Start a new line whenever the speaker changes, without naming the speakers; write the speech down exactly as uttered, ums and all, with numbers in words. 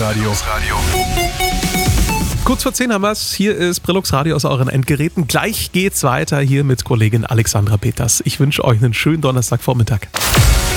Radio. Kurz vor zehn haben wir es. Hier ist Brillux Radio aus euren Endgeräten. Gleich geht's weiter hier mit Kollegin Alexandra Peters. Ich wünsche euch einen schönen Donnerstagvormittag.